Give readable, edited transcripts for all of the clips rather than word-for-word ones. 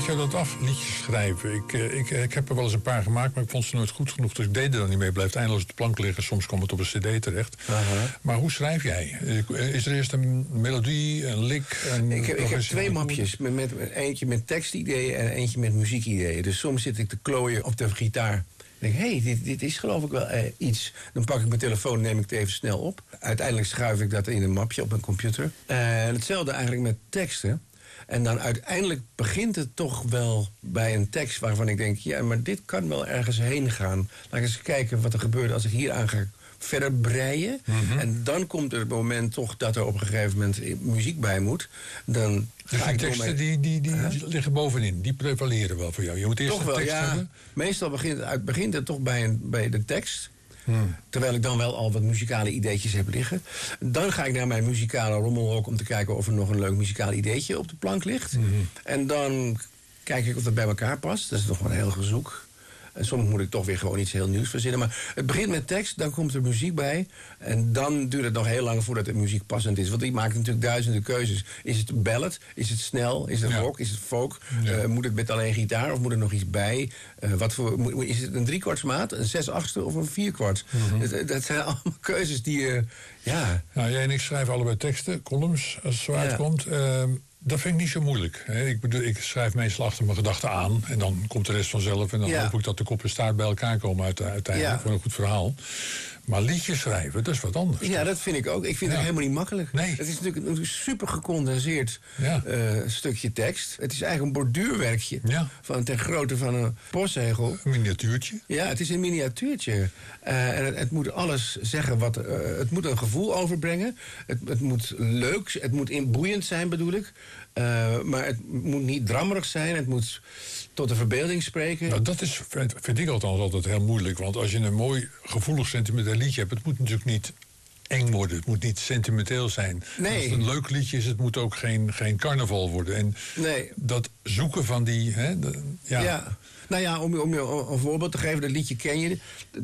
vraag jou dat af, liedjes schrijven. Ik heb er wel eens een paar gemaakt, maar ik vond ze nooit goed genoeg. Dus ik deed er dan niet mee. Blijft eindeloos op de plank liggen. Soms komt het op een cd terecht. Maar hoe schrijf jij? Is er eerst een melodie, een lick? Ik heb 2 mapjes. Eentje met tekstideeën en eentje met muziekideeën. Dus soms zit ik te klooien op de gitaar. Dan denk ik, dit is geloof ik wel iets. Dan pak ik mijn telefoon en neem ik het even snel op. Uiteindelijk schuif ik dat in een mapje op mijn computer. En hetzelfde eigenlijk met teksten. En dan uiteindelijk begint het toch wel bij een tekst waarvan ik denk... ja, maar dit kan wel ergens heen gaan. Laat ik eens kijken wat er gebeurt als ik hier aan ga verder breien. En dan komt er het moment toch dat er op een gegeven moment muziek bij moet. Dan dus die teksten die liggen bovenin, die prevaleren wel voor jou. Je moet eerst toch wel, tekst hebben. Meestal begint het toch bij de tekst. Terwijl ik dan wel al wat muzikale ideetjes heb liggen. Dan ga ik naar mijn muzikale rommelhok om te kijken of er nog een leuk muzikaal ideetje op de plank ligt. En dan kijk ik of dat bij elkaar past. Dat is nog wel een heel gezoek. En soms moet ik toch weer gewoon iets heel nieuws verzinnen. Maar het begint met tekst, dan komt er muziek bij. En dan duurt het nog heel lang voordat de muziek passend is. Want die maakt natuurlijk duizenden keuzes. Is het een ballad? Is het snel? Is het rock? Is het folk? Moet het met alleen gitaar of moet er nog iets bij? Is het een 3-kwartsmaat, een 6/8 of een 4-kwart? Dat zijn allemaal keuzes die Nou, jij en ik schrijven allebei teksten, columns, als het zo uitkomt. Dat vind ik niet zo moeilijk. Ik bedoel, ik schrijf meestal achter mijn gedachten aan. En dan komt de rest vanzelf. En dan hoop ik dat de kop en staart bij elkaar komen uiteindelijk. Voor een goed verhaal. Maar liedjes schrijven, dat is wat anders. Ja, dat vind ik ook. Ik vind het helemaal niet makkelijk. Nee. Het is natuurlijk een super gecondenseerd stukje tekst. Het is eigenlijk een borduurwerkje. Van ter grootte van een postzegel. Een miniatuurtje. Ja, het is een miniatuurtje. En het moet alles zeggen. Het moet een gevoel overbrengen. Het moet leuk, het moet boeiend zijn, bedoel ik. Maar het moet niet drammerig zijn. Het moet tot de verbeelding spreken. Nou, dat is, vind ik althans altijd heel moeilijk. Want als je een mooi, gevoelig, sentimenteel liedje hebt... het moet natuurlijk niet eng worden. Het moet niet sentimenteel zijn. Nee. Als het een leuk liedje is, het moet ook geen carnaval worden. En dat zoeken van die... Nou ja, om je een voorbeeld te geven, dat liedje ken je.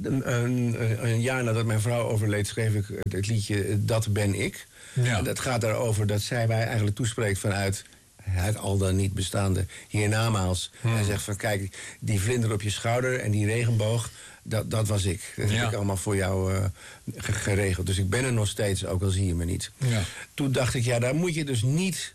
Een jaar nadat mijn vrouw overleed, schreef ik het liedje Dat ben ik. En dat gaat daarover dat zij mij eigenlijk toespreekt vanuit het al dan niet bestaande hiernamaals. Hij zegt van kijk, die vlinder op je schouder en die regenboog, dat was ik. Dat heb ik allemaal voor jou geregeld. Dus ik ben er nog steeds, ook al zie je me niet. Toen dacht ik, daar moet je dus niet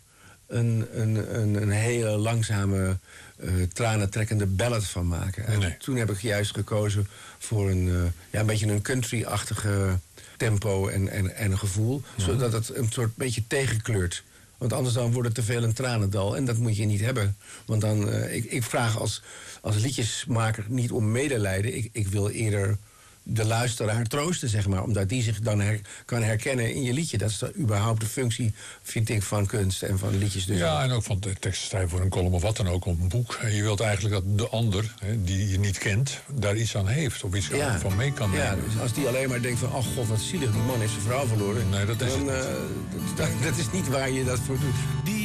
een hele langzame, tranentrekkende ballad van maken. En toen heb ik juist gekozen voor een beetje een country-achtige tempo en een gevoel. Zodat het een soort beetje tegenkleurt. Want anders dan wordt het te veel een tranendal. En dat moet je niet hebben. Want dan, ik vraag als liedjesmaker niet om medelijden. Ik wil eerder de luisteraar troosten, zeg maar. Omdat die zich dan kan herkennen in je liedje. Dat is überhaupt de functie, vind ik, van kunst en van liedjes. Dus en ook van teksten schrijven voor een column of wat dan ook, of een boek. Je wilt eigenlijk dat de ander, die je niet kent, daar iets aan heeft. Of iets van mee kan nemen. Ja, dus als die alleen maar denkt van, oh god, wat zielig, die man heeft zijn vrouw verloren. Nee, dat is dat is niet waar je dat voor doet.